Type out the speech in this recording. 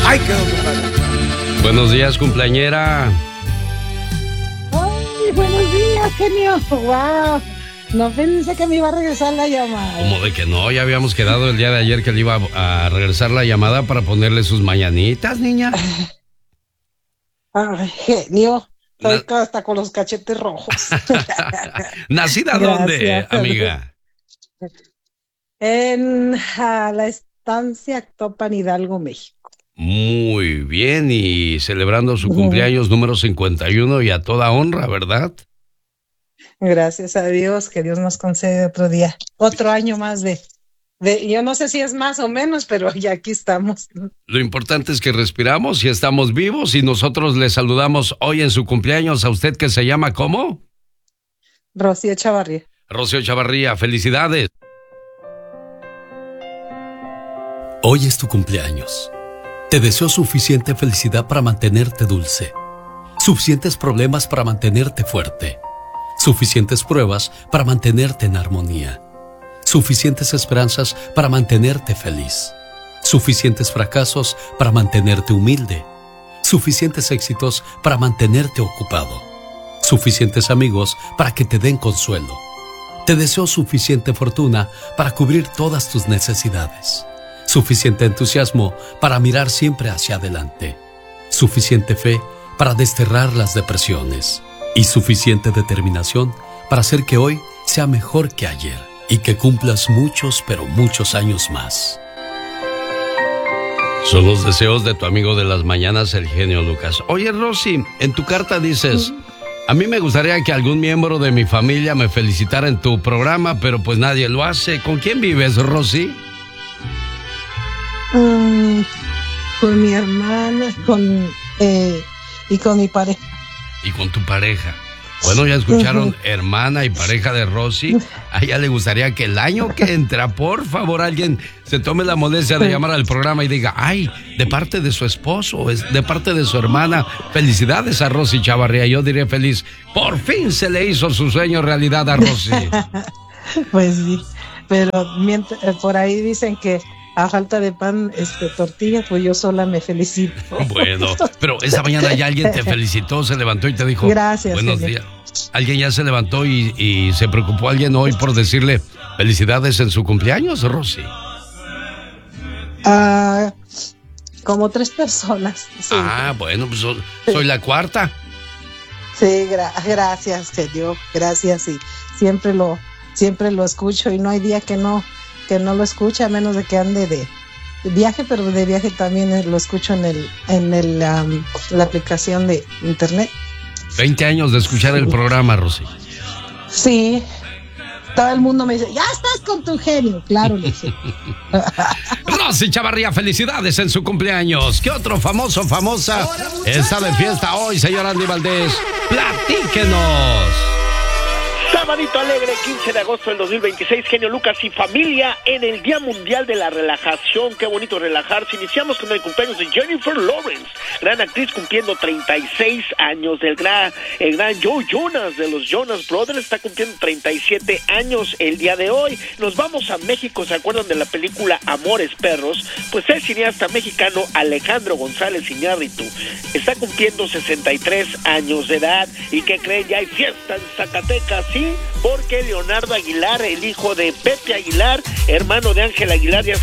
Ahí quedó, compadre. Buenos días, cumpleañera. Ay, buenos días, genio. Wow. No pensé que me iba a regresar la llamada. ¿Cómo de que no? Ya habíamos quedado el día de ayer que le iba a regresar la llamada para ponerle sus mañanitas, niña. Ay, genio. Estoy hasta con los cachetes rojos. ¿Nacida dónde, amiga? En la estancia Actopan, Hidalgo, México. Muy bien, y celebrando su cumpleaños número 51 y a toda honra, ¿verdad? Gracias a Dios, que Dios nos concede otro día, otro año más de yo no sé si es más o menos, pero ya aquí estamos. Lo importante es que respiramos y estamos vivos, y nosotros le saludamos hoy en su cumpleaños a usted, que se llama ¿cómo? Rocío Chavarría. Rocío Chavarría, felicidades. Hoy es tu cumpleaños. Te deseo suficiente felicidad para mantenerte dulce, suficientes problemas para mantenerte fuerte, suficientes pruebas para mantenerte en armonía, suficientes esperanzas para mantenerte feliz, suficientes fracasos para mantenerte humilde, suficientes éxitos para mantenerte ocupado, suficientes amigos para que te den consuelo. Te deseo suficiente fortuna para cubrir todas tus necesidades, suficiente entusiasmo para mirar siempre hacia adelante, suficiente fe para desterrar las depresiones y suficiente determinación para hacer que hoy sea mejor que ayer y que cumplas muchos, pero muchos años más. Son los deseos de tu amigo de las mañanas, el genio Lucas. Oye, Rosy, en tu carta dices: a mí me gustaría que algún miembro de mi familia me felicitara en tu programa, pero pues nadie lo hace. ¿Con quién vives, Rosy? Con mi hermana, y con mi pareja. Y con tu pareja. Bueno, ya escucharon, hermana y pareja de Rosy. A ella le gustaría que el año que entra, por favor, alguien se tome la molestia de llamar al programa y diga: ay, de parte de su esposo, de parte de su hermana, felicidades a Rosy Chavarría. Yo diré feliz: por fin se le hizo su sueño realidad a Rosy. Pues sí, pero por ahí dicen que a falta de pan, tortilla, pues yo sola me felicito. Bueno, pero esa mañana ya alguien te felicitó, se levantó y te dijo: gracias, buenos días. ¿Alguien ya se levantó y se preocupó alguien hoy por decirle felicidades en su cumpleaños, Rosy? Como 3 personas. Sí. Bueno, pues soy la cuarta. Sí, gracias, genio, gracias, y siempre lo escucho, y no hay día que no lo escuche, a menos de que ande de viaje, pero de viaje también lo escucho en la aplicación de internet. 20 años de escuchar el programa, Rosy. Sí, todo el mundo me dice: ya estás con tu genio. Claro, le dije. Rosy Chavarría, felicidades en su cumpleaños. ¿Qué otro famosa está de fiesta hoy, señor Andy Valdés? Platíquenos. Sabadito alegre, 15 de agosto del 2026, genio Lucas y familia en el Día Mundial de la Relajación. Qué bonito relajarse. Iniciamos con el cumpleaños de Jennifer Lawrence, gran actriz cumpliendo 36 años. El gran Joe Jonas de los Jonas Brothers está cumpliendo 37 años el día de hoy. Nos vamos a México. ¿Se acuerdan de la película Amores Perros? Pues el cineasta mexicano Alejandro González Iñárritu está cumpliendo 63 años de edad. ¿Y qué creen? Ya hay fiesta en Zacatecas, ¿sí? Porque Leonardo Aguilar, el hijo de Pepe Aguilar, hermano de Ángel Aguilar, ya